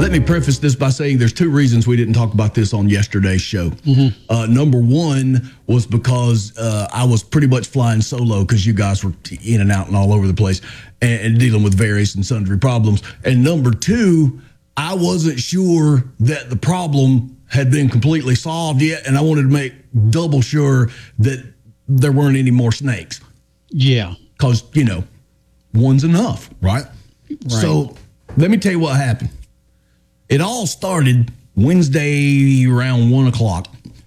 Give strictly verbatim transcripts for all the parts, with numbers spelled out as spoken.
Let me preface this by saying there's two reasons we didn't talk about this on yesterday's show. Mm-hmm. Uh, number one was because uh, I was pretty much flying solo because you guys were in and out and all over the place and, and dealing with various and sundry problems. And number two, I wasn't sure that the problem had been completely solved yet, and I wanted to make double sure that there weren't any more snakes. Yeah. Because, you know, one's enough, right? Right. So let me tell you what happened. It all started Wednesday around one o'clock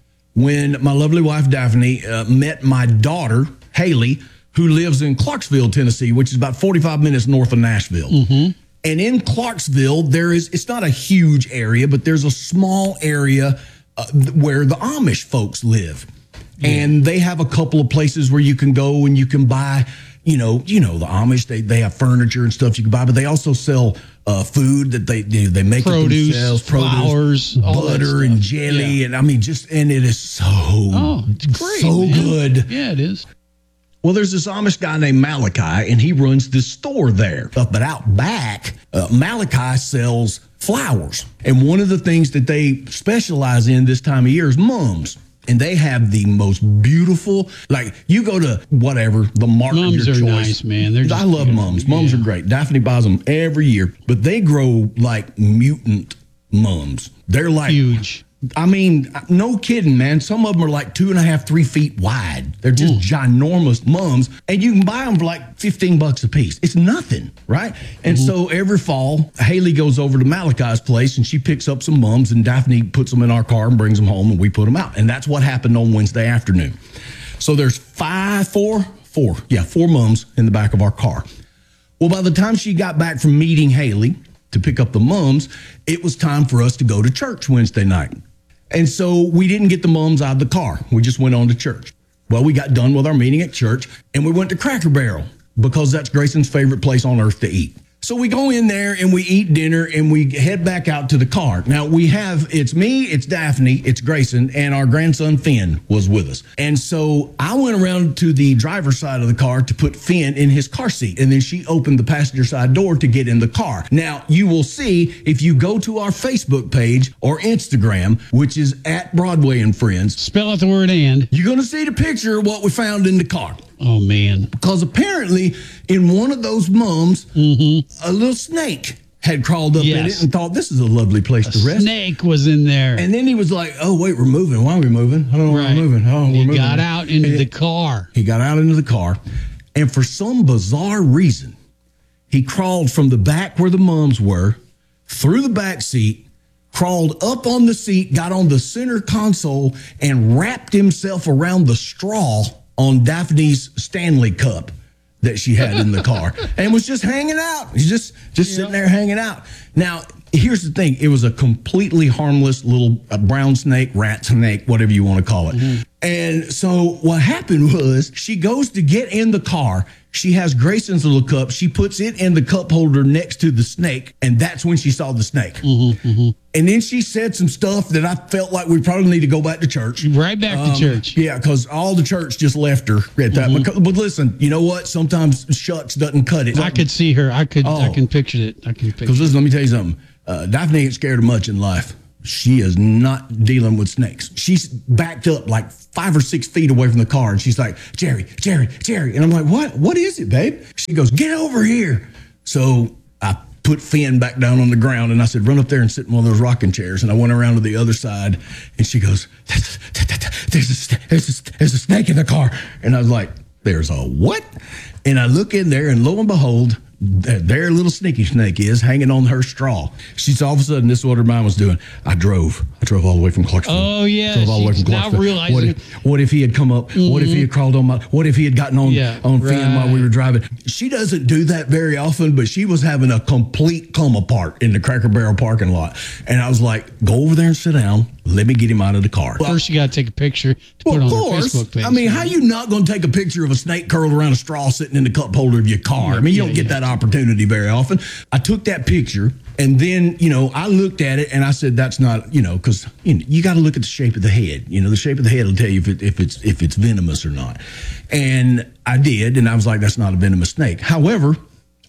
when my lovely wife, Daphne, uh, met my daughter, Haley, who lives in Clarksville, Tennessee, which is about forty-five minutes north of Nashville. Mm-hmm. And in Clarksville, there is, it's not a huge area, but there's a small area uh, where the Amish folks live. Yeah. And they have a couple of places where you can go and you can buy, you know, you know, the Amish, they, they have furniture and stuff you can buy, but they also sell uh, food that they they, they make produce, it themselves, flowers, produce, butter and jelly. Yeah. And I mean, just, and it is so, oh, it's great, so man. good. Yeah, it is. Well, there's this Amish guy named Malachi, and he runs this store there. But out back, uh, Malachi sells flowers. And one of the things that they specialize in this time of year is mums. And they have the most beautiful, like you go to whatever, the market of Mums your are choice. nice, man. They're I love good. mums. Mums Yeah. are great. Daphne buys them every year. But they grow like mutant mums. They're like Huge. I mean, no kidding, man. Some of them are like two and a half, three feet wide. They're just mm. ginormous mums, and you can buy them for like fifteen bucks a piece. It's nothing, right? And mm-hmm. so every fall, Haley goes over to Malachi's place, and she picks up some mums, and Daphne puts them in our car and brings them home, and we put them out. And that's what happened on Wednesday afternoon. So there's five, four, four, yeah, four mums in the back of our car. Well, by the time she got back from meeting Haley to pick up the mums, it was time for us to go to church Wednesday night. And so we didn't get the mums out of the car. We just went on to church. Well, we got done with our meeting at church, and we went to Cracker Barrel because that's Grayson's favorite place on earth to eat. So we go in there and we eat dinner and we head back out to the car. Now we have, it's me, it's Daphne, it's Grayson, and our grandson Finn was with us. And so I went around to the driver's side of the car to put Finn in his car seat. And then she opened the passenger side door to get in the car. Now you will see if you go to our Facebook page or Instagram, which is at Broadway and Friends. Spell out the word and. You're going to see the picture of what we found in the car. Oh, man. Because apparently in one of those mums, mm-hmm. a little snake had crawled up yes. in it and thought, this is a lovely place a to rest. Snake was in there. And then he was like, oh, wait, we're moving. Why are we moving? I don't know right. why we're moving. Oh, we're he moving. got out into and the car. He got out into the car. And for some bizarre reason, he crawled from the back where the mums were, through the back seat, crawled up on the seat, got on the center console, and wrapped himself around the straw on Daphne's Stanley cup that she had in the car and was just hanging out. He's just, just yeah. sitting there hanging out. Now, here's the thing. It was a completely harmless little uh, brown snake, rat snake, whatever you want to call it. Mm-hmm. And so what happened was she goes to get in the car. She has Grayson's little cup. She puts it in the cup holder next to the snake. And that's when she saw the snake. Mm-hmm, mm-hmm. And then she said some stuff that I felt like we probably need to go back to church. Right back um, to church. Yeah, because all the church just left her at that. Mm-hmm. But listen, you know what? Sometimes shucks doesn't cut it. I could see her. I could. Oh. I can picture it. I can picture it. Because listen, let me tell you something. Uh, Daphne ain't scared of much in life. She is not dealing with snakes. She's backed up like five or six feet away from the car. And she's like, Jerry, Jerry, Jerry. And I'm like, what? What is it, babe? She goes, get over here. So I put Finn back down on the ground. And I said, run up there and sit in one of those rocking chairs. And I went around to the other side. And she goes, there's a, there's a, there's a snake in the car. And I was like, there's a what? And I look in there and lo and behold, their little sneaky snake is hanging on her straw. She's all of a sudden, this is what her mind was doing. I drove. I drove all the way from Clarksville. Oh, yeah. Drove all the way from Clarksville. Now realizing. What if, what if he had come up? Mm-hmm. What if he had crawled on my, what if he had gotten on, yeah, on Finn right. while we were driving? She doesn't do that very often, but she was having a complete come apart in the Cracker Barrel parking lot. And I was like, go over there and sit down. Let me get him out of the car. First, you got to take a picture to well, put on of your course. Facebook page. I mean, how you not going to take a picture of a snake curled around a straw sitting in the cup holder of your car? I mean, you yeah, don't get yeah. that opportunity very often. I took that picture, and then, you know, I looked at it, and I said, that's not, you know, because you, know, you got to look at the shape of the head. You know, the shape of the head will tell you if, it, if it's if it's venomous or not. And I did, and I was like, that's not a venomous snake. However,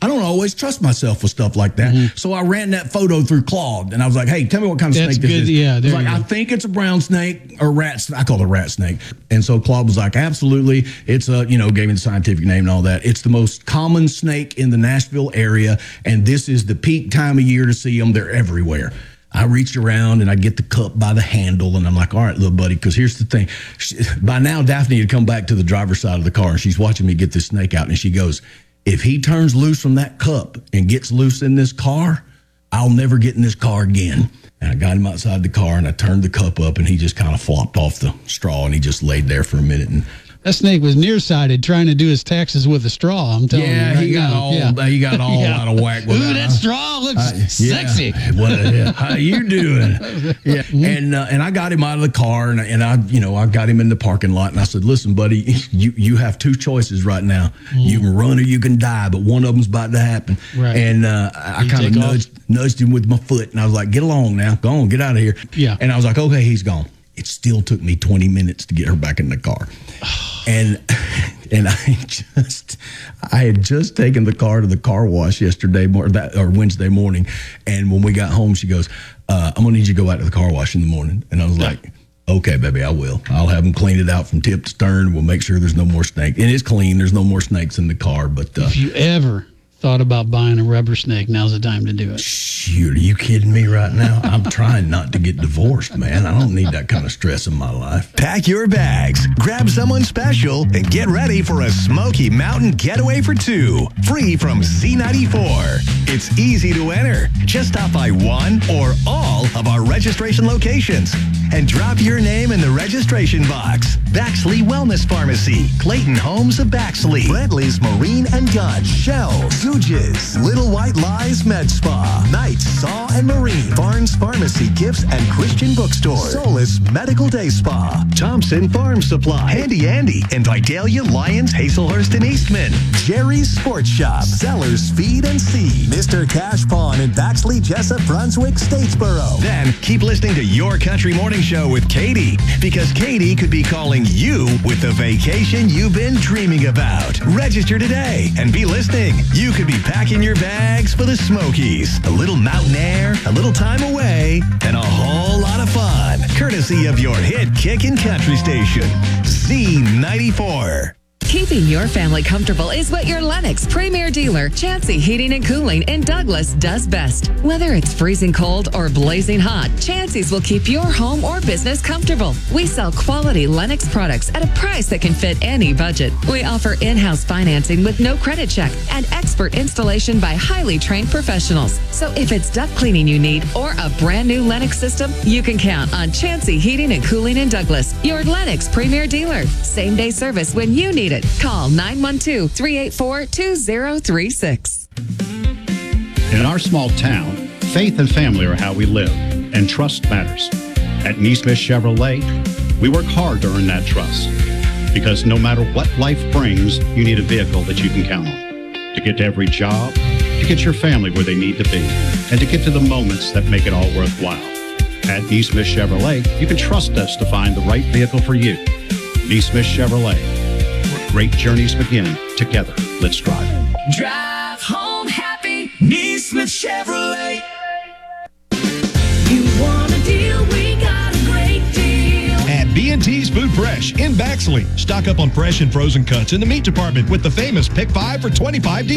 I don't always trust myself with stuff like that. Mm-hmm. So I ran that photo through Claude, and I was like, hey, tell me what kind of That's snake this good. is. Yeah, there like, you go. I think it's a brown snake or rat snake. I call it a rat snake. And so Claude was like, absolutely. It's a, you know, gave me the scientific name and all that. It's the most common snake in the Nashville area, and this is the peak time of year to see them. They're everywhere. I reached around and I get the cup by the handle, and I'm like, all right, little buddy, because here's the thing. She, by now, Daphne had come back to the driver's side of the car, and she's watching me get this snake out, and she goes, if he turns loose from that cup and gets loose in this car, I'll never get in this car again. And I got him outside the car, and I turned the cup up, and he just kind of flopped off the straw, and he just laid there for a minute. And that snake was nearsighted trying to do his taxes with a straw. I'm telling yeah, you. Right he got now. all yeah, he got all yeah. out of whack with Ooh, that. that straw looks Uh, yeah. sexy. What, yeah. How you doing? Yeah, and uh, and I got him out of the car, and and I you know I got him in the parking lot, and I said, listen, buddy, you you have two choices right now. Mm. You can run or you can die, but one of them's about to happen. Right. And uh, I, I kind of nudged off? nudged him with my foot, and I was like, get along now, go on, get out of here. Yeah. And I was like, okay, he's gone. It still took me twenty minutes to get her back in the car. And and I just I had just taken the car to the car wash yesterday or that or Wednesday morning, and when we got home, she goes, uh, "I'm gonna need you to go out to the car wash in the morning." And I was like, "Okay, baby, I will. I'll have them clean it out from tip to stern. We'll make sure there's no more snakes. It is clean. There's no more snakes in the car." But uh, if you ever thought about buying a rubber snake, now's the time to do it. Shoot, are you kidding me right now? I'm trying not to get divorced, man. I don't need that kind of stress in my life. Pack your bags, grab someone special, and get ready for a Smoky Mountain getaway for two, free from C ninety-four. It's easy to enter. Just stop by one or all of our registration locations and drop your name in the registration box. Baxley Wellness Pharmacy, Clayton Homes of Baxley, Brentley's Marine and Gun, Shell, Zooges, Little White Lies Med Spa, Knights Saw and Marine, Barnes Pharmacy Gifts and Christian Bookstore, Solus Medical Day Spa, Thompson Farm Supply, Handy Andy and Vidalia Lions, Hazelhurst and Eastman, Jerry's Sports Shop, Sellers Feed and Seed, Mister Cash Pawn in Baxley, Jessup, Brunswick, Statesboro. Then keep listening to Your Country Morning Show with Katie, because Katie could be calling you with the vacation you've been dreaming about. Register today and be listening. You could be packing your bags for the Smokies. A little mountain air, a little time away, and a whole lot of fun. Courtesy of your hit kickin' country station, C ninety-four. Keeping your family comfortable is what your Lennox premier dealer, Chansey Heating and Cooling in Douglas, does best. Whether it's freezing cold or blazing hot, Chansey's will keep your home or business comfortable. We sell quality Lennox products at a price that can fit any budget. We offer in-house financing with no credit check and expert installation by highly trained professionals. So if it's duct cleaning you need or a brand new Lennox system, you can count on Chansey Heating and Cooling in Douglas, your Lennox premier dealer. Same day service when you need it. Call nine one two, three eight four, two zero three six. In our small town, faith and family are how we live, and trust matters. At Neesmith Chevrolet, we work hard to earn that trust, because no matter what life brings, you need a vehicle that you can count on to get to every job, to get your family where they need to be, and to get to the moments that make it all worthwhile. At Neesmith Chevrolet, you can trust us to find the right vehicle for you. Neesmith Chevrolet. Great journeys begin together. Let's drive. Drive home happy. Neesmith Chevrolet. You want a deal? We got a great deal. At B and T's Food Fresh in Baxley. Stock up on fresh and frozen cuts in the meat department with the famous Pick five for twenty-five dollars.